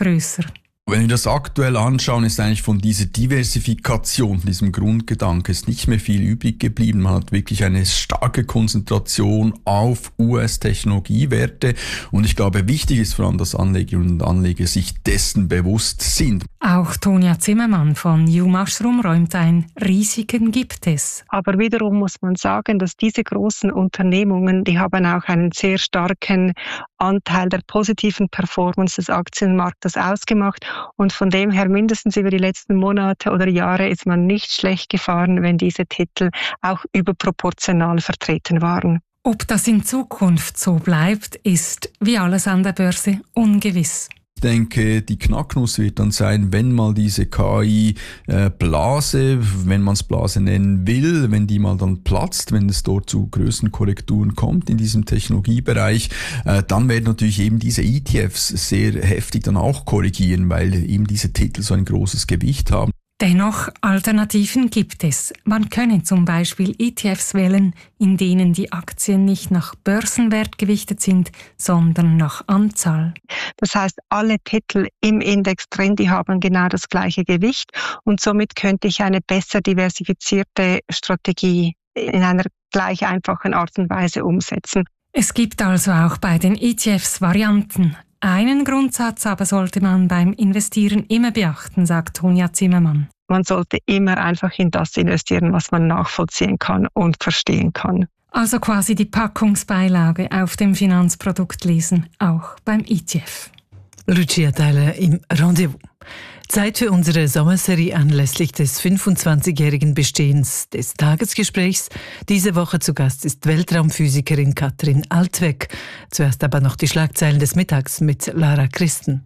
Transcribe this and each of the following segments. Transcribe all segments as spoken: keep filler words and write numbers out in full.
grösser. Wenn wir das aktuell anschauen, ist eigentlich von dieser Diversifikation, von diesem Grundgedanke, ist nicht mehr viel übrig geblieben. Man hat wirklich eine starke Konzentration auf U S-Technologiewerte. Und ich glaube, wichtig ist vor allem, dass Anlegerinnen und Anleger sich dessen bewusst sind. Auch Tonja Zimmermann von U-Mushroom räumt ein, Risiken gibt es. Aber wiederum muss man sagen, dass diese großen Unternehmungen, die haben auch einen sehr starken Anteil der positiven Performance des Aktienmarktes ausgemacht. Und von dem her mindestens über die letzten Monate oder Jahre ist man nicht schlecht gefahren, wenn diese Titel auch überproportional vertreten waren. Ob das in Zukunft so bleibt, ist wie alles an der Börse ungewiss. Ich denke, die Knacknuss wird dann sein, wenn mal diese K I-Blase, wenn man es Blase nennen will, wenn die mal dann platzt, wenn es dort zu größeren Korrekturen kommt in diesem Technologiebereich, äh, dann werden natürlich eben diese E T Fs sehr heftig dann auch korrigieren, weil eben diese Titel so ein großes Gewicht haben. Dennoch, Alternativen gibt es. Man könne zum Beispiel E T Fs wählen, in denen die Aktien nicht nach Börsenwert gewichtet sind, sondern nach Anzahl. Das heißt, alle Titel im Index drin, die haben genau das gleiche Gewicht und somit könnte ich eine besser diversifizierte Strategie in einer gleich einfachen Art und Weise umsetzen. Es gibt also auch bei den E T Fs Varianten. Einen Grundsatz aber sollte man beim Investieren immer beachten, sagt Tonja Zimmermann. Man sollte immer einfach in das investieren, was man nachvollziehen kann und verstehen kann. Also quasi die Packungsbeilage auf dem Finanzprodukt lesen, auch beim E T F. Lucia Theiler im Rendezvous. Zeit für unsere Sommerserie anlässlich des fünfundzwanzigjährigen Bestehens des Tagesgesprächs. Diese Woche zu Gast ist Weltraumphysikerin Katrin Altwegg. Zuerst aber noch die Schlagzeilen des Mittags mit Lara Christen.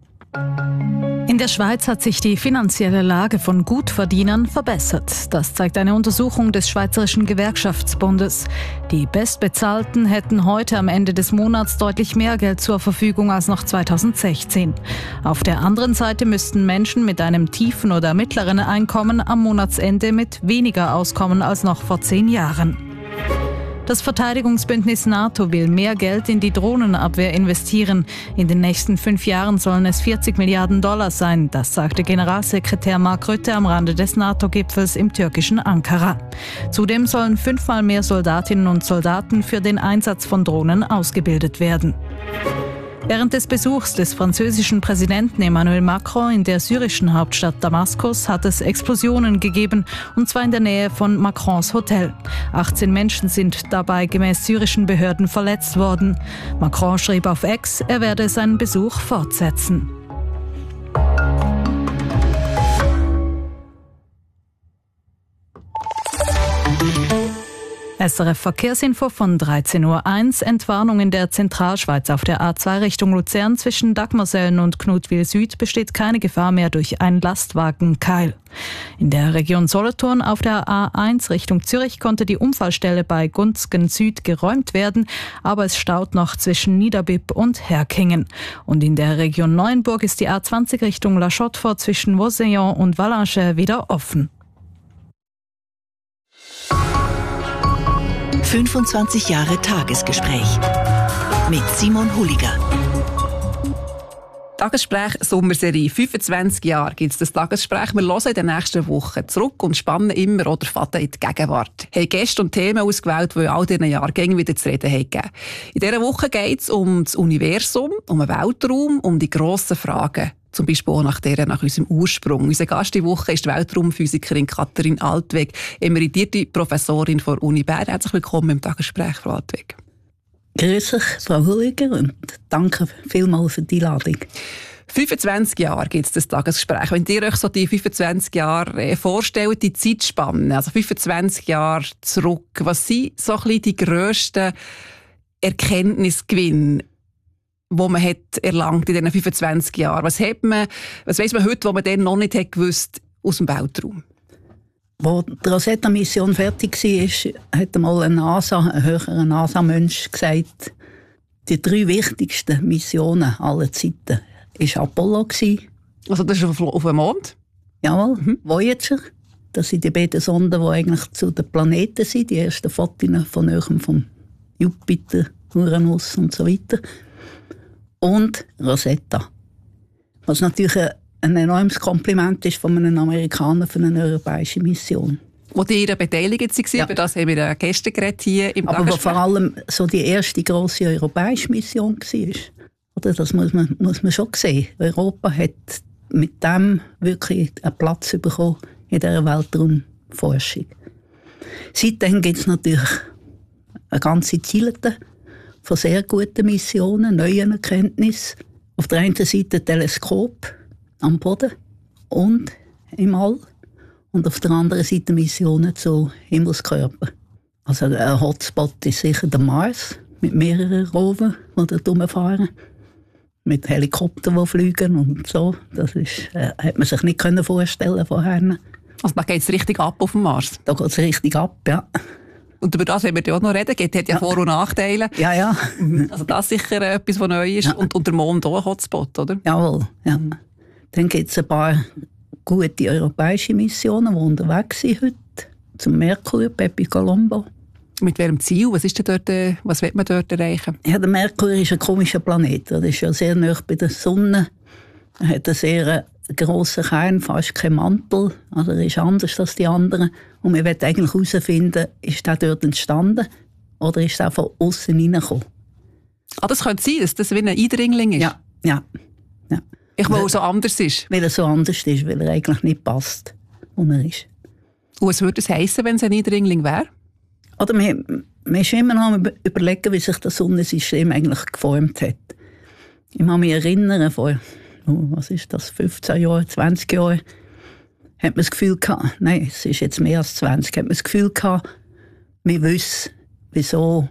In der Schweiz hat sich die finanzielle Lage von Gutverdienern verbessert. Das zeigt eine Untersuchung des Schweizerischen Gewerkschaftsbundes. Die Bestbezahlten hätten heute am Ende des Monats deutlich mehr Geld zur Verfügung als noch zweitausendsechzehn. Auf der anderen Seite müssten Menschen mit einem tiefen oder mittleren Einkommen am Monatsende mit weniger auskommen als noch vor zehn Jahren. Das Verteidigungsbündnis NATO will mehr Geld in die Drohnenabwehr investieren. In den nächsten fünf Jahren sollen es vierzig Milliarden Dollar sein. Das sagte Generalsekretär Mark Rutte am Rande des NATO-Gipfels im türkischen Ankara. Zudem sollen fünfmal mehr Soldatinnen und Soldaten für den Einsatz von Drohnen ausgebildet werden. Während des Besuchs des französischen Präsidenten Emmanuel Macron in der syrischen Hauptstadt Damaskus hat es Explosionen gegeben, und zwar in der Nähe von Macrons Hotel. achtzehn Menschen sind dabei gemäß syrischen Behörden verletzt worden. Macron schrieb auf X, er werde seinen Besuch fortsetzen. S R F Verkehrsinfo von dreizehn Uhr eins. Entwarnung in der Zentralschweiz auf der A zwei Richtung Luzern zwischen Dagmersellen und Knutwil Süd besteht keine Gefahr mehr durch ein Lastwagenkeil. In der Region Solothurn auf der A eins Richtung Zürich konnte die Unfallstelle bei Gunzgen Süd geräumt werden, aber es staut noch zwischen Niederbipp und Herkingen. Und in der Region Neuenburg ist die A zwanzig Richtung La Chaux-de-Fonds zwischen Vauseillan und Vallanches wieder offen. fünfundzwanzig Jahre Tagesgespräch mit Simon Huliger. Tagesgespräch Sommerserie. fünfundzwanzig Jahre gibt es das Tagesgespräch. Wir hören in den nächsten Wochen zurück und spannen immer oder faden in die Gegenwart. Wir haben Gäste und Themen ausgewählt, die in all diesen Jahrgängen wieder zu reden haben. In dieser Woche geht es um das Universum, um den Weltraum, um die grossen Fragen. Zum Beispiel auch nach, der, nach unserem Ursprung. Unser Gast die Woche ist die Weltraumphysikerin Katrin Altwegg, emeritierte Professorin der Uni Bern. Herzlich willkommen im Tagesgespräch, Frau Altwegg. Grüß euch, Frau Huliger, und danke vielmals für die Einladung. fünfundzwanzig Jahre gibt es das Tagesgespräch. Wenn ihr euch so die fünfundzwanzig Jahre vorstellt, die Zeitspanne, also fünfundzwanzig Jahre zurück, was sind so ein bisschen die grössten Erkenntnisgewinne, die man hat erlangt in diesen fünfundzwanzig Jahren? Was, hat man, was weiss man heute, was man dann noch nicht hat gewusst aus dem Weltraum? Als die Rosetta-Mission fertig war, hat einmal ein NASA, ein höherer NASA-Mensch gesagt, die drei wichtigsten Missionen aller Zeiten war Apollo. Also das ist auf, auf dem Mond? Jawohl, mhm. Voyager. Das sind die beiden Sonden, die eigentlich zu den Planeten sind, die ersten Fotos von Nähem vom Jupiter, Uranus und so weiter. Und Rosetta. Was natürlich ein enormes Kompliment ist von einem Amerikaner für eine europäische Mission. Wo die beteiligt waren, ja. Über das haben wir gestern geredet hier im Aber wo vor allem so die erste grosse europäische Mission war. Oder das muss man, muss man schon sehen. Europa hat mit dem wirklich einen Platz bekommen in dieser Weltraumforschung. Seitdem gibt es natürlich eine ganze Zielete von sehr guten Missionen, neuen Erkenntnissen. Auf der einen Seite Teleskop am Boden und im All. Und auf der anderen Seite Missionen zu Himmelskörpern. Also ein Hotspot ist sicher der Mars, mit mehreren Rover, die dort rumfahren. Mit Helikoptern, die fliegen und so. Das ist, äh, hat man sich nicht können vorstellen vorher. Also da geht es richtig ab auf dem Mars? Da geht es richtig ab, ja. Und über das werden wir ja auch noch reden. Es hat ja, ja Vor- und Nachteile. Ja, ja. Also das ist sicher etwas, was neu ist. Ja. Und, und der Mond auch ein Hotspot, oder? Jawohl, ja. Dann gibt es ein paar gute europäische Missionen, die unterwegs sind heute. Zum Merkur, Bepi Colombo. Mit welchem Ziel? Was, ist denn dort, was will man dort erreichen? Ja, der Merkur ist ein komischer Planet. Er ist ja sehr nah bei der Sonne. Er hat einen sehr grossen Kern, fast kein Mantel. Also er ist anders als die anderen. Und wir wollen eigentlich herausfinden, ist der dort entstanden oder ist der von außen reingekommen? Ah, das könnte sein, dass das wie ein Eindringling ist? Ja, ja. ja. Ich, weil er so anders ist? Weil er so anders ist, weil er eigentlich nicht passt, wo er ist. Und was würde es heissen, wenn es ein Eindringling wäre? Oder wir, wir müssen immer noch überlegen, wie sich das Sonnensystem eigentlich geformt hat. Ich kann mich erinnern, vor oh, was ist das, fünfzehn Jahren, zwanzig Jahren, hat man das Gefühl gehabt, nein, es ist jetzt mehr als zwanzig, hat man das Gefühl gehabt, wir wissen, wieso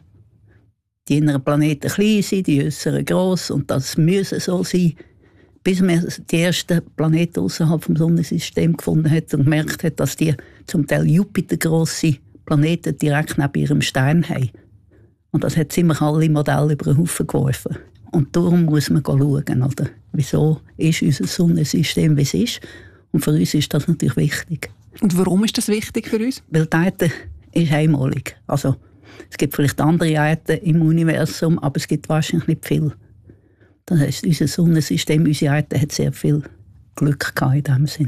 die inneren Planeten klein sind, die äußeren gross, und das müsse so sein, bis man die ersten Planeten außerhalb vom Sonnensystem gefunden hat und gemerkt hat, dass die zum Teil Jupiter-grosse Planeten direkt neben ihrem Stern haben. Und das hat ziemlich alle Modelle über den Haufen geworfen. Und darum muss man schauen, oder? Wieso ist unser Sonnensystem, wie es ist. Und für uns ist das natürlich wichtig. Und warum ist das wichtig für uns? Weil die Erde ist einmalig. Also, es gibt vielleicht andere Erden im Universum, aber es gibt wahrscheinlich nicht viel. Das heisst, unser Sonnensystem, unsere Erde hat sehr viel Glück gehabt in diesem Sinn.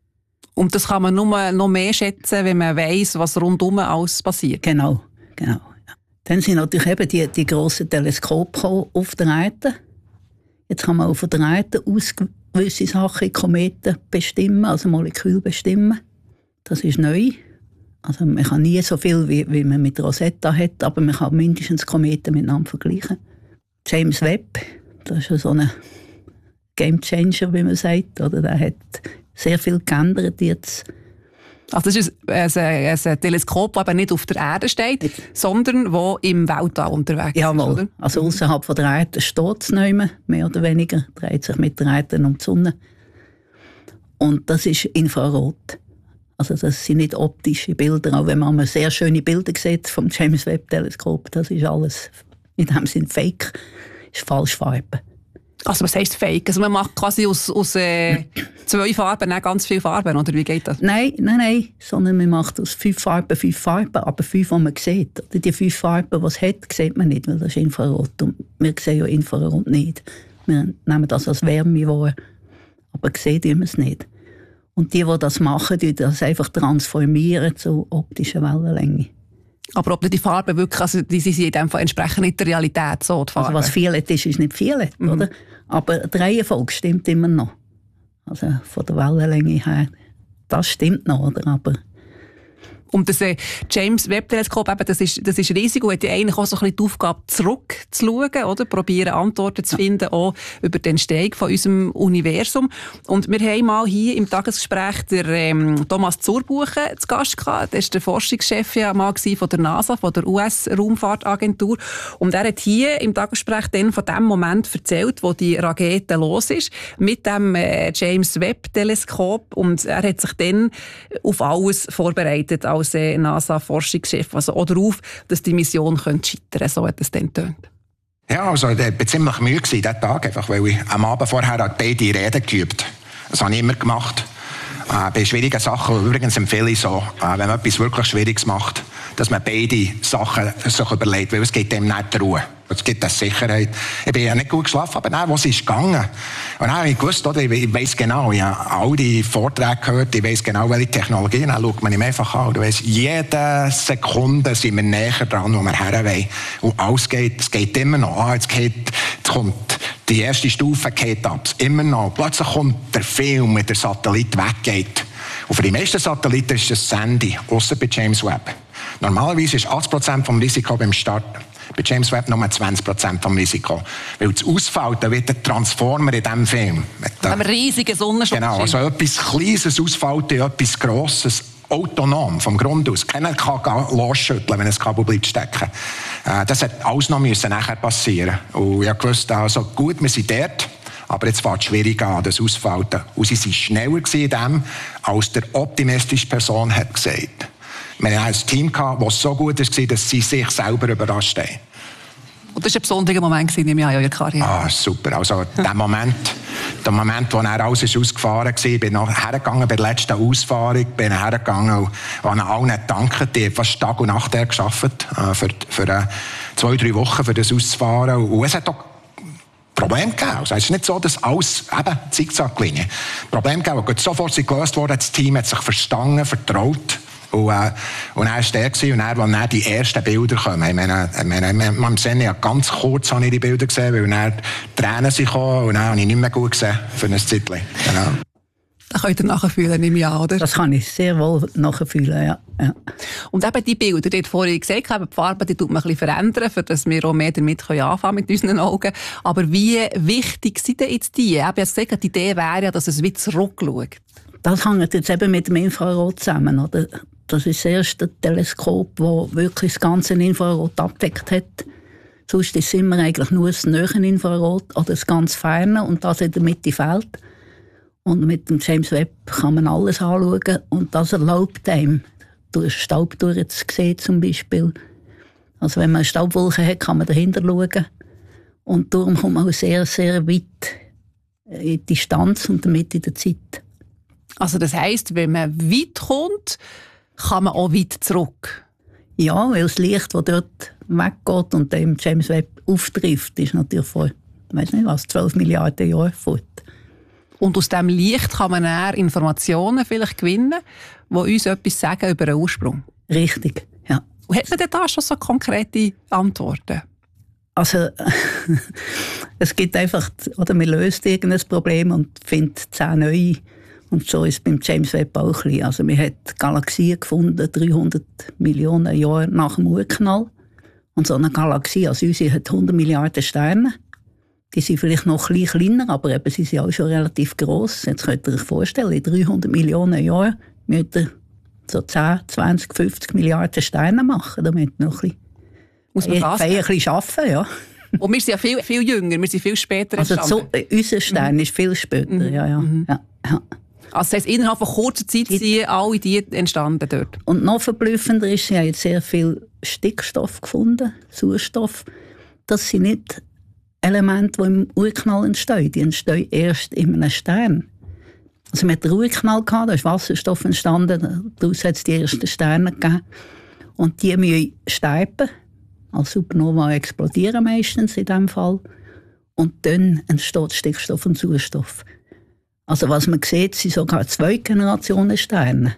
Und das kann man nur noch mehr schätzen, wenn man weiss, was rundum alles passiert? Genau, genau. Ja. Dann sind natürlich eben die, die grossen Teleskope auf der Erde. Jetzt kann man auf der Erde aus gewisse Sachen in Kometen bestimmen, also Moleküle bestimmen. Das ist neu. Also man kann nie so viel, wie, wie man mit Rosetta hat, aber man kann mindestens Kometen miteinander vergleichen. James Webb, das ist ja so ein Game Changer, wie man sagt. Oder? Der hat sehr viel geändert jetzt. Also das ist ein, ein, ein Teleskop, das eben nicht auf der Erde steht, nicht, sondern das im Weltall unterwegs Jawohl. ist, oder? Also außerhalb von der Erde steht es nicht mehr, mehr oder weniger, dreht sich mit der Erde um die Sonne. Und das ist Infrarot. Also das sind nicht optische Bilder, auch wenn man sehr schöne Bilder sieht vom James Webb Teleskop, das ist alles in dem Sinne Fake, ist Falschfarbe. Also was heisst Fake? Also man macht quasi aus, aus äh, zwei Farben nicht ganz viele Farben, oder wie geht das? Nein, nein, nein, sondern man macht aus fünf Farben fünf Farben, aber fünf, die man sieht. Oder die fünf Farben, die es hat, sieht man nicht, weil das ist Infrarot. Und wir sehen ja Infrarot nicht. Wir nehmen das als Wärme wahr, aber sehen wir es nicht. Und die, die das machen, die das einfach transformieren zu optischer Wellenlänge. Aber ob die Farben wirklich, also die sind in dem Fall entsprechend nicht der Realität so, die Farben. Also was Violett ist, ist nicht Violett, mhm. oder? Aber die Reihenfolge stimmt immer noch. Also von der Wellenlänge her, das stimmt noch, oder? Aber und das äh, James Webb Teleskop, eben, das ist, das ist riesig und hat ja eigentlich auch so ein bisschen die Aufgabe, zurückzuschauen, oder? Probieren Antworten zu finden, ja. Auch über die Entstehung von unserem Universum. Und wir haben mal hier im Tagesgespräch den ähm, Thomas Zurbuchen zu Gast gehabt. Der ist der Forschungschef ja mal von der NASA, von der U S-Raumfahrtagentur. Und er hat hier im Tagesgespräch dann von dem Moment erzählt, wo die Rakete los ist, mit dem äh, James Webb Teleskop. Und er hat sich dann auf alles vorbereitet, als NASA-Forschungschef, also auch darauf, dass die Mission scheitern könnte. So hat es dann getönt. Ja, also ich war ziemlich müde diesen Tag, einfach, weil ich am Abend vorher beide Reden geübt habe. Das habe ich immer gemacht. Äh, bei schwierigen Sachen, übrigens empfehle ich so, äh, wenn man etwas wirklich Schwieriges macht, dass man beide Sachen sich überlegt, weil es geht dem nicht Ruhe. Es gibt eine Sicherheit. Ich bin ja nicht gut geschlafen, aber dann, wo es ist gegangen. Und dann habe ich gewusst, oder, ich weiss genau, ich habe all die Vorträge gehört, ich weiss genau, welche Technologien. Dann schaut man ihm einfach an. Du weißt, jede Sekunde sind wir näher dran, wo wir her wollen. Und alles geht, es geht immer noch. Ah, jetzt, geht, jetzt kommt die erste Stufe geht ab. Immer noch. Plötzlich kommt der Film, mit der Satellit weggeht. Und für die meisten Satelliten ist das das Ende, ausser bei James Webb. Normalerweise ist achtzig Prozent vom Risiko beim Start. Bei James Webb nur zwanzig Prozent vom Risiko. Weil das Ausfällt, da wird der Transformer in diesem Film. Mit einem riesigen Sonnenschutz. Genau, also etwas Kleines ausfällt in etwas Grosses. Autonom, vom Grund aus. Keiner kann losschütteln, wenn ein Kabel bleibt stecken. Äh, das hat alles noch müssen nachher passieren. Und ich wusste also, gut, wir sind dort, aber jetzt fängt es schwierig an, das Ausfalten. Und sie waren schneller in dem, als der optimistische Person hat gesagt. Wir hatten ein Team, das so gut war, dass sie sich selber überrascht haben. Und das war ein besonderer Moment in Ihrer Karriere. Ah, super. Also der Moment, der Moment, wo er alles ist ausgefahren war, ich bin noch hergegangen bei der letzten Ausfahrung, bin hergegangen und habe allen gedankt, die haben fast Tag und Nacht gearbeitet, äh, für, für äh, zwei, drei Wochen, für das auszufahren. Und es hat auch Probleme gegeben. Also es ist nicht so, dass alles, eben, Zickzacklinie. Probleme gegeben, die sofort gelöst wurden. Das Team hat sich verstanden, vertraut. Und, äh, und dann war der gewesen, und dann, als dann die ersten Bilder kommen. Ich meine, ich meine, am Sende, ja, ganz kurz habe ich die Bilder gesehen, weil dann die Tränen sind gekommen und dann habe ich nicht mehr gut gesehen für ein Zeitchen. Genau. Das könnt ihr nachfühlen im Jahr, oder? Das kann ich sehr wohl nachfühlen, ja. ja. Und eben die Bilder, die vorhin gesagt haben, die Farbe, die tut man ein bisschen verändern, für dass wir auch mehr damit anfangen können mit unseren Augen. Aber wie wichtig sind denn jetzt die? Ich habe jetzt gesagt, die Idee wäre ja, dass es wie zurückschaut. Das hängt jetzt eben mit dem Infrarot zusammen, oder? Das ist das erste Teleskop, das wirklich das ganze Infrarot abgedeckt hat. Sonst ist es immer eigentlich nur das nahe Infrarot oder das ganz ferne und das in der Mitte fehlt. Und mit dem James Webb kann man alles anschauen und das erlaubt einem, durch Staub durchzusehen zum Beispiel. Also wenn man eine Staubwolke hat, kann man dahinter schauen. Und darum kommt man auch sehr, sehr weit in die Distanz und damit in der Zeit. Also das heisst, wenn man weit kommt, kann man auch weit zurück? Ja, weil das Licht, das dort weggeht und dem James Webb auftrifft, ist natürlich vor, ich weiss nicht was, zwölf Milliarden Jahren fort. Und aus diesem Licht kann man eher Informationen vielleicht gewinnen, die uns etwas sagen über den Ursprung? Richtig, ja. Und hat man denn da schon so konkrete Antworten? Also, es gibt einfach, oder man löst irgendein Problem und findet zehn neue. Und so ist es beim James Webb auch ein bisschen. Also man hat Galaxien gefunden, dreihundert Millionen Jahre nach dem Urknall. Und so eine Galaxie, also unsere, hat hundert Milliarden Sterne. Die sind vielleicht noch ein bisschen kleiner, aber eben, sie sind auch schon relativ gross. Jetzt könnt ihr euch vorstellen, in dreihundert Millionen Jahren müsst ihr so zehn, zwanzig, fünfzig Milliarden Sterne machen. Da müsst ihr noch ein bisschen, Muss man das ein bisschen arbeiten, ja. Und wir sind ja viel, viel jünger, wir sind viel später also entstanden. So, unser Stern mhm. ist viel später, mhm. ja, ja. Mhm. ja, ja. Also das heisst, innerhalb von kurzer Zeit sind alle die entstanden dort. Und noch verblüffender ist, sie haben jetzt sehr viel Stickstoff gefunden, Sauerstoff. Das sind nicht Elemente, die im Urknall entstehen. Die entstehen erst in einem Stern. Also man hat den Urknall gehabt, da ist Wasserstoff entstanden, daraus hat es die ersten Sterne gegeben. Und die müssen sterben, als Supernova explodieren meistens in diesem Fall. Und dann entsteht Stickstoff und Sauerstoff. Also was man sieht, sind sogar zwei Generationen Sterne.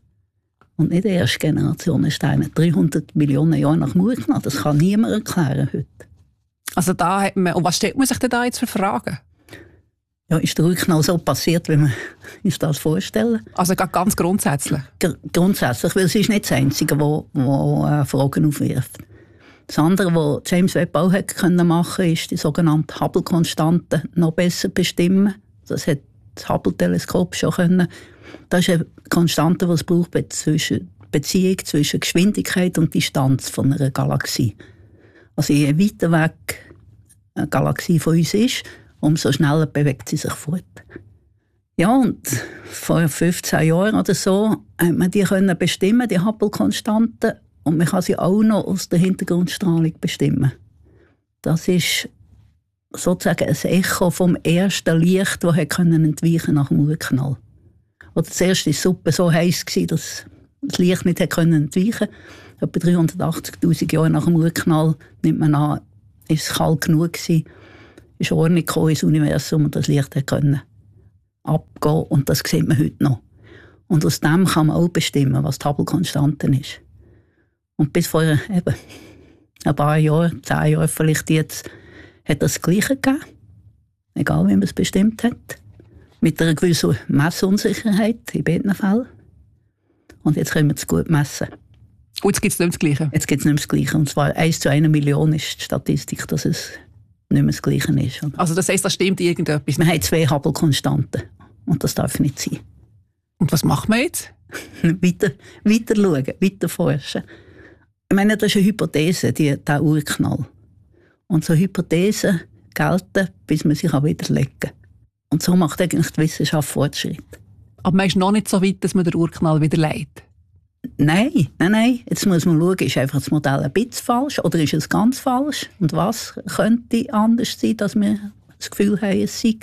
Und nicht die erste Generation Sterne. dreihundert Millionen Jahre nach dem Urknall. Das kann niemand erklären heute. Also da hat man, und was stellt man sich denn da jetzt für Fragen? Ja, ist der Urknall so passiert, wie man sich das vorstellen? Also ganz grundsätzlich? G- grundsätzlich, weil es ist nicht das Einzige, was äh, Fragen aufwirft. Das andere, was James Webb auch hätte können machen, ist die sogenannte Hubble-Konstante noch besser bestimmen. Das hat das Hubble-Teleskop schon können. Das ist eine Konstante, die es braucht zwischen Beziehung zwischen Geschwindigkeit und Distanz von einer Galaxie. Also je weiter weg eine Galaxie von uns ist, umso schneller bewegt sie sich fort. Ja, und vor fünfzehn Jahren oder so hat man die können bestimmen, die Hubble-Konstante, und man kann sie auch noch aus der Hintergrundstrahlung bestimmen. Das ist sozusagen ein Echo vom ersten Licht, das entweichen nach dem Urknall. Oder das erste war Suppe so heiß, dass das Licht nicht entweichen konnte. Etwa dreihundertachtzigtausend Jahre nach dem Urknall nimmt man an, ist es kalt genug gewesen, ist Ordnung gekommen ins Universum und das Licht können abgehen. Und das sieht man heute noch. Und aus dem kann man auch bestimmen, was die Hubble-Konstante ist. Und bis vor eben ein paar Jahren, zehn Jahren vielleicht jetzt, hat das Gleiche gegeben. Egal, wie man es bestimmt hat. Mit einer gewissen Messunsicherheit in beiden Fällen. Und jetzt können wir es gut messen. Und jetzt gibt es nicht mehr das Gleiche? Jetzt gibt es nicht mehr das Gleiche. Und zwar eins zu einer Million ist die Statistik, dass es nicht mehr das Gleiche ist. Also das heisst, da stimmt irgendetwas? Wir haben zwei Hubble-Konstanten. Und das darf nicht sein. Und was macht man jetzt? weiter, weiter schauen, weiter forschen. Ich meine, das ist eine Hypothese, die, der Urknall. Und so Hypothesen gelten, bis man sich widerlegen kann. Und so macht eigentlich die Wissenschaft Fortschritt. Aber man ist noch nicht so weit, dass man den Urknall widerlegt? Nein, nein, nein. Jetzt muss man schauen, ist einfach das Modell ein bisschen falsch oder ist es ganz falsch? Und was könnte anders sein, dass wir das Gefühl haben, es sei?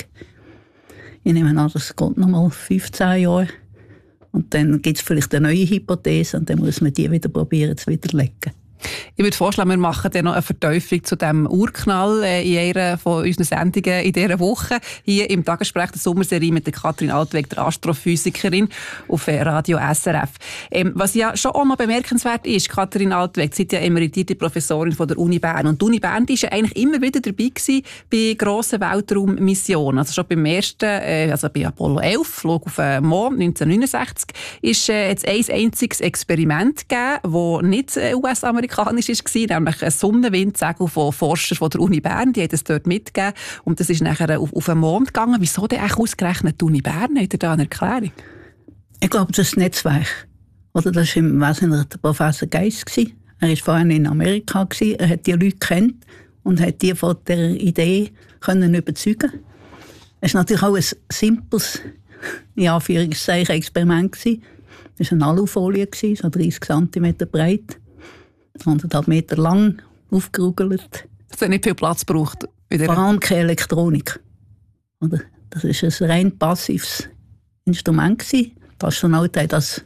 Ich nehme an, das geht noch mal fünfzehn Jahre. Und dann gibt es vielleicht eine neue Hypothese und dann muss man die wieder probieren zu widerlegen. Ich würde vorschlagen, wir machen dann noch eine Vertiefung zu diesem Urknall in einer von unseren Sendungen in dieser Woche. Hier im Tagesgespräch der Sommerserie mit der Katrin Altweg, der Astrophysikerin auf Radio S R F. Ähm, was ja schon auch noch bemerkenswert ist, Katrin Altweg, Sie sind ja emeritierte Professorin von der Uni Bern. Und die Uni Bern war ja eigentlich immer wieder dabei gewesen bei grossen Weltraummissionen. Also schon beim ersten, äh, also bei Apollo elf, Flug auf den Mond neunzehnhundertneunundsechzig, ist äh, jetzt ein einziges Experiment gegeben, das nicht äh, U S-amerikanisch war, nämlich ein Sonnenwindsegel von Forschern von der Uni Bern. Die haben es dort mitgegeben und das ist nachher auf, auf den Mond gegangen. Wieso denn eigentlich ausgerechnet die Uni Bern? Hat ihr da eine Erklärung? Ich glaube, das ist das Netzwerk. Oder das war im Wesentlichen der Professor Geiss. Er war vorhin in Amerika. Er hat die Leute gekannt und hat die von der Idee können überzeugen. Es war natürlich auch ein simples, in Anführungszeichen, Experiment. Es war eine Alufolie, so dreißig Zentimeter breit. anderthalb Meter lang, aufgerugelt. Es hat nicht viel Platz gebraucht. Vor allem keine Elektronik. Oder? Das war ein rein passives Instrument. Die Astronauten haben das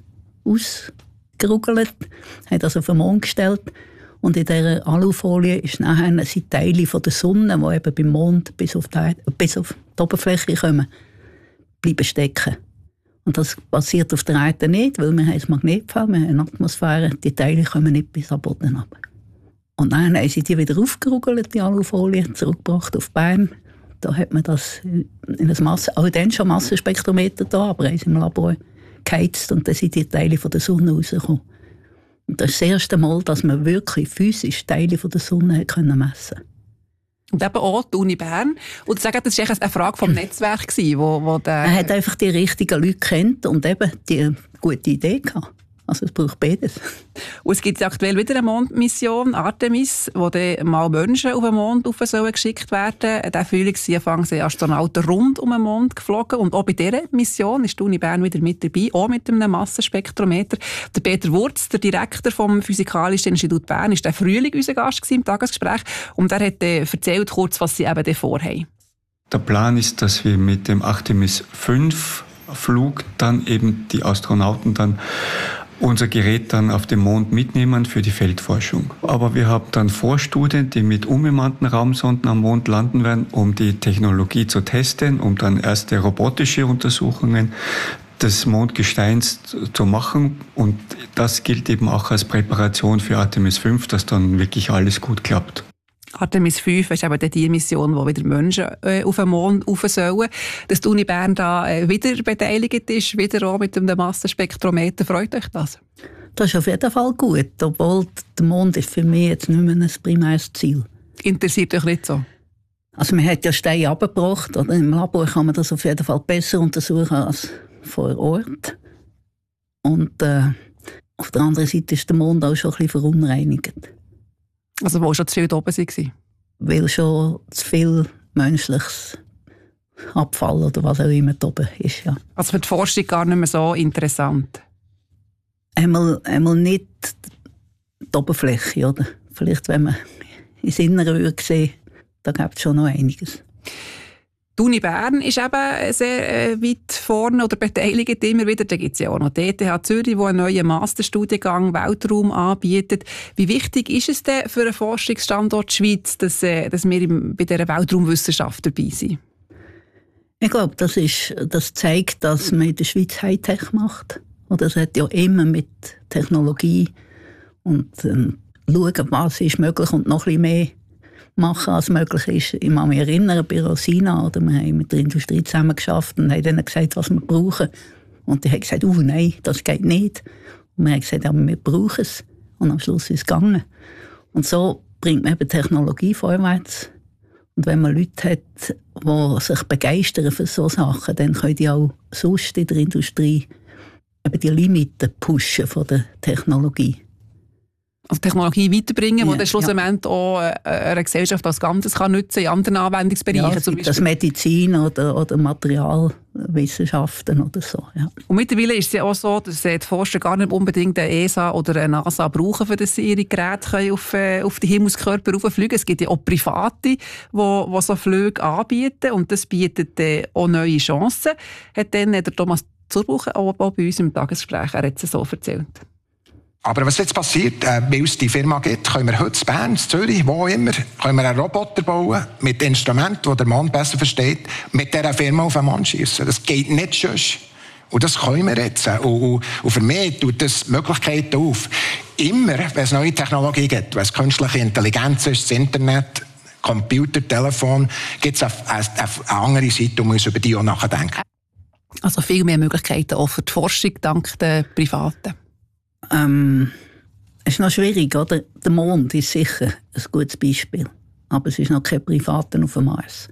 ausgerugelt, haben das auf den Mond gestellt. Und in dieser Alufolie ist nachher sind Teile von der Sonne, die eben beim Mond bis auf die, bis auf die Oberfläche kommen, bleiben stecken. Und das passiert auf der Erde nicht, weil wir haben ein Magnetfeld, wir haben eine Atmosphäre, die Teile kommen nicht bis am Boden runter. Und dann haben sie die wieder aufgerugelt, die Alufolie, zurückgebracht auf Bern. Da hat man das in ein Masse, auch dann schon Massenspektrometer da, aber haben sie im Labor geheizt und dann sind die Teile von der Sonne rausgekommen. Und das ist das erste Mal, dass man wirklich physisch Teile von der Sonne messen konnte. Und eben auch die Uni Bern. Und Sie sagen, das war eine Frage vom Netzwerk. Wo, wo der er hat einfach die richtigen Leute kennt und eben die gute Idee gehabt. Also es braucht beides. Und es gibt aktuell wieder eine Mondmission, Artemis, wo dann mal Menschen auf den Mond rauf sollen geschickt werden. Der Frühlingsanfang sind Astronauten rund um den Mond geflogen. Und auch bei dieser Mission ist die Uni Bern wieder mit dabei, auch mit einem Massenspektrometer. Der Peter Wurz, der Direktor vom Physikalischen Institut Bern, ist der Frühling unser Gast im Tagesgespräch. Und er hat erzählt kurz, was sie eben vorhaben. Der Plan ist, dass wir mit dem Artemis fünf Flug dann eben die Astronauten dann unser Gerät dann auf dem Mond mitnehmen für die Feldforschung. Aber wir haben dann Vorstudien, die mit unbemannten Raumsonden am Mond landen werden, um die Technologie zu testen, um dann erste robotische Untersuchungen des Mondgesteins zu machen. Und das gilt eben auch als Präparation für Artemis fünf, dass dann wirklich alles gut klappt. Artemis fünf ist eben die Mission, wo wieder Menschen äh, auf den Mond rauf sollen. Dass die Uni Bern da äh, wieder beteiligt ist, wieder auch mit einem Massenspektrometer. Freut euch das? Das ist auf jeden Fall gut, obwohl der Mond ist für mich jetzt nicht mehr ein primäres Ziel. Interessiert euch nicht so? Also man hat ja Steine abgebracht, oder? Im Labor kann man das auf jeden Fall besser untersuchen als vor Ort. Und äh, auf der anderen Seite ist der Mond auch schon ein bisschen verunreinigt. Also wo schon zu viel oben waren? Weil schon zu viel menschliches Abfall oder was auch immer da oben ist, ja. Also für die Forschung gar nicht mehr so interessant? Einmal, einmal nicht die Oberfläche, oder? Vielleicht, wenn man ins Innere würde sehen, da gibt es schon noch einiges. Die Uni Bern ist eben sehr äh, weit vorne oder beteiligt immer wieder. Da gibt es ja auch noch die E T H Zürich, die einen neuen Masterstudiengang Weltraum anbietet. Wie wichtig ist es denn für einen Forschungsstandort Schweiz, dass, äh, dass wir im, bei dieser Weltraumwissenschaft dabei sind? Ich glaube, das, ist, das zeigt, dass man in der Schweiz Hightech macht. Oder es hat ja immer mit Technologie und ähm, schauen, was ist möglich und noch ein bisschen mehr machen, als möglich ist. Ich kann mich erinnern, bei Rosina, oder wir haben mit der Industrie zusammengearbeitet und haben ihnen gesagt, was wir brauchen. Und die haben gesagt, oh nein, das geht nicht. Und wir haben gesagt, aber wir brauchen es. Und am Schluss ist es gegangen. Und so bringt man eben Technologie vorwärts. Und wenn man Leute hat, die sich begeistern für solche Sachen, dann können die auch sonst in der Industrie eben die Limiten pushen von der Technologie. Also Technologie weiterbringen, ja, die dann schlussendlich ja. auch äh, eine Gesellschaft als Ganzes kann nutzen in anderen Anwendungsbereichen. Ja, zum Beispiel. Das Medizin oder, oder Materialwissenschaften oder so. Ja. Und mittlerweile ist es ja auch so, dass die Forscher gar nicht unbedingt eine E S A oder eine NASA brauchen, für dass sie ihre Geräte auf, äh, auf die Himmelskörper rauffliegen. Es gibt ja auch Private, die, die so Flüge anbieten und das bietet äh, auch neue Chancen. Hat dann der Thomas Zurbuchen auch, auch bei uns im Tagesgespräch, er hat es so erzählt. Aber was jetzt passiert, äh, weil es die Firma gibt, können wir heute in Bern, in Zürich, wo immer, können wir einen Roboter bauen mit Instrumenten, die der Mann besser versteht, mit dieser Firma auf den Mann schießen. Das geht nicht sonst. Und das können wir jetzt. Und, und, und für mich tut das Möglichkeiten auf. Immer, wenn es neue Technologie gibt, wenn es künstliche Intelligenz ist, das Internet, Computer, Telefon, gibt es eine, eine, eine andere Seite, und man muss über die auch nachdenken. Also viel mehr Möglichkeiten auch für die Forschung dank der Privaten. Ähm, es ist noch schwierig, oder? Der Mond ist sicher ein gutes Beispiel. Aber es ist noch kein Privaten auf dem Mars.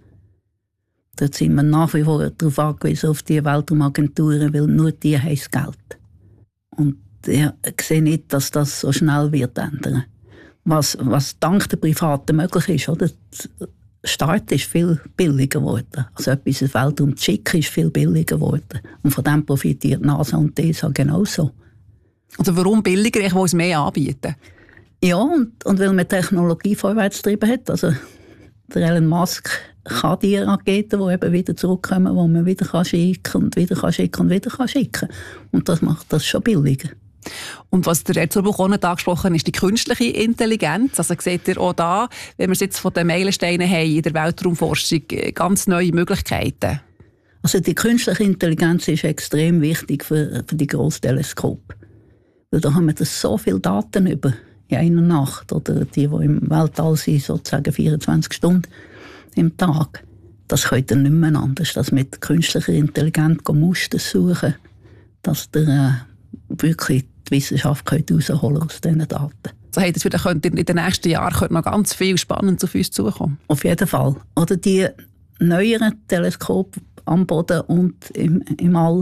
Dort sind wir nach wie vor darauf angewiesen, auf die Weltraumagenturen, weil nur die haben das Geld. Und ich sehe nicht, dass das so schnell wird ändern. Was, was dank der Privaten möglich ist, oder? Der Start ist viel billiger geworden. Also etwas ins Weltraum zu schicken, ist viel billiger geworden. Und von dem profitiert NASA und die E S A genauso. Also warum billiger? Ich will es mehr anbieten. Ja, und, und weil man Technologie vorwärts getrieben hat. Also der Elon Musk kann die Raketen, die eben wieder zurückkommen, die man wieder kann schicken und wieder kann schicken und wieder kann schicken. Und das macht das schon billiger. Und was der Ed Zurbuch auch nicht angesprochen hat, ist die künstliche Intelligenz. Also seht ihr auch da, wenn wir es jetzt von den Meilensteinen haben in der Weltraumforschung, ganz neue Möglichkeiten. Also die künstliche Intelligenz ist extrem wichtig für, für die grossen Teleskope. Weil da haben wir so viele Daten über in einer Nacht oder die, die im Weltall sind, sozusagen vierundzwanzig Stunden im Tag. Das könnt ihr nicht mehr anders, dass mit künstlicher Intelligenz Muster suchen, dass ihr äh, wirklich die Wissenschaft herausholen aus diesen Daten. So heißt es, wieder könnt in den nächsten Jahren noch ganz viel Spannendes auf uns zukommen. Auf jeden Fall. Oder die neueren Teleskope am Boden und im, im All,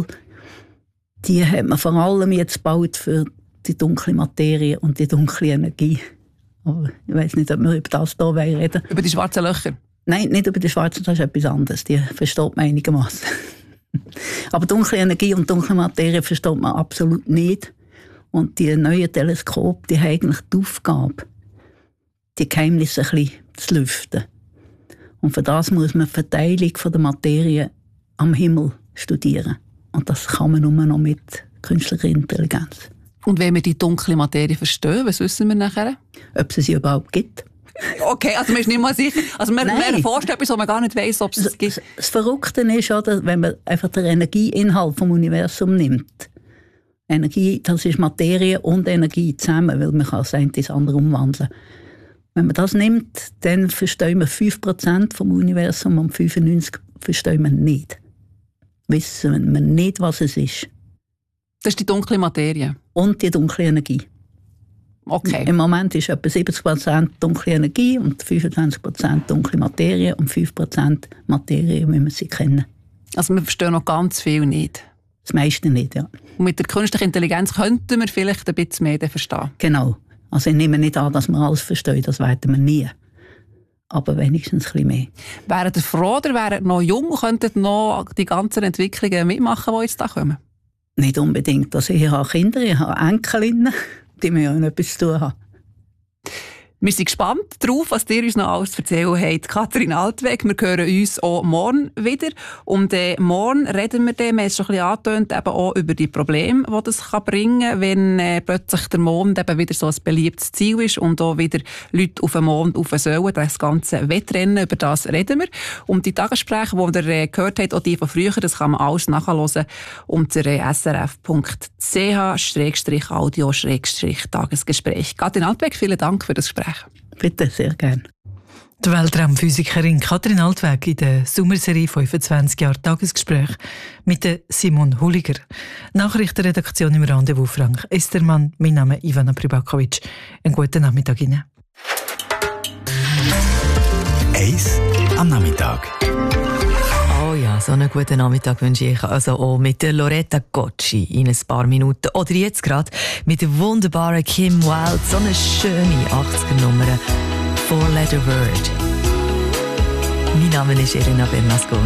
die hat man vor allem jetzt gebaut für die dunkle Materie und die dunkle Energie. Aber ich weiss nicht, ob wir über das hier reden. Über die schwarzen Löcher? Nein, nicht über die schwarzen, das ist etwas anderes. Die versteht man einigermaßen. Aber dunkle Energie und dunkle Materie versteht man absolut nicht. Und die neuen Teleskope, die haben eigentlich die Aufgabe, die Geheimnisse ein bisschen zu lüften. Und für das muss man die Verteilung der Materie am Himmel studieren. Und das kann man nur noch mit künstlicher Intelligenz. Und wenn wir die dunkle Materie verstehen, was wissen wir nachher? Ob es sie überhaupt gibt. Okay, also man ist nicht mal sicher. Also man, man erforscht etwas, wo man gar nicht weiss, ob es es gibt. Das Verrückte ist, oder, wenn man einfach den Energieinhalt vom Universum nimmt. Energie, das ist Materie und Energie zusammen, weil man kann das eine ins andere umwandeln. Wenn man das nimmt, dann verstehen wir fünf Prozent vom Universum und fünfundneunzig Prozent verstehen wir nicht. Wissen wir nicht, was es ist. Das ist die dunkle Materie? Und die dunkle Energie. Okay. Im Moment ist etwa siebzig Prozent dunkle Energie und fünfundzwanzig Prozent dunkle Materie und fünf Prozent Materie, wie wir sie kennen. Also wir verstehen noch ganz viel nicht? Das meiste nicht, ja. Und mit der künstlichen Intelligenz könnten wir vielleicht ein bisschen mehr verstehen? Genau. Also ich nehme nicht an, dass wir alles verstehen, das werden wir nie. Aber wenigstens ein bisschen mehr. Wären ihr froh oder wären ihr noch jung und könnten noch die ganzen Entwicklungen mitmachen, die jetzt da kommen? Nicht unbedingt. Also ich habe Kinder, ich habe Enkelinnen, die mir ja etwas zu tun haben. Wir sind gespannt darauf, was ihr uns noch alles zu erzählen habt. Kathrin Altweg, wir hören uns auch morgen wieder. Und äh, morgen reden wir dann, wir haben es schon ein bisschen angetönt, eben auch über die Probleme, die das kann bringen kann, wenn äh, plötzlich der Mond eben wieder so ein beliebtes Ziel ist und auch wieder Leute auf den Mond rauf sollen. Das ganze Wettrennen, über das reden wir. Und die Tagesgespräche, die ihr äh, gehört habt, auch die von früher, das kann man alles nachhören unter äh, s r f punkt c h Schrägstrich audio Schrägstrich Tagesgespräch. Kathrin Altweg, vielen Dank für das Gespräch. Bitte, sehr gerne. Die Weltraumphysikerin Kathrin Altweg in der Sommerserie fünfundzwanzig Jahre Tagesgespräch mit der Simon Huliger. Nachrichtenredaktion im Rendezvous Frank Estermann. Mein Name ist Ivana Pribakovic. Einen guten Nachmittag Ihnen. Eis am Nachmittag. Oh ja, so einen guten Nachmittag wünsche ich also auch mit der Loretta Gocci in ein paar Minuten. Oder jetzt gerade mit der wunderbaren Kim Wilde. So eine schöne achtziger-Nummer. Four Letter Word. Mein Name ist Irina Bernasconi.